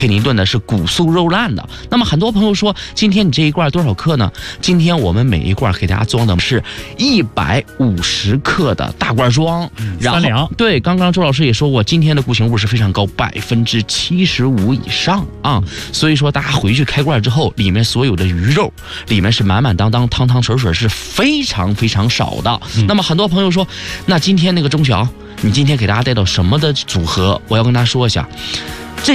给您炖的是骨酥肉烂的。那么很多朋友说，今天你这一罐多少克呢？今天我们每一罐给大家装的是150克的大罐装，然后对，刚刚周老师也说过，今天的固形物是非常高，75%以上啊。所以说大家回去开罐之后，里面所有的鱼肉里面是满满当当、汤汤水水，是非常非常少的。那么很多朋友说，那今天那个钟晓，你今天给大家带到什么的组合？我要跟大家说一下。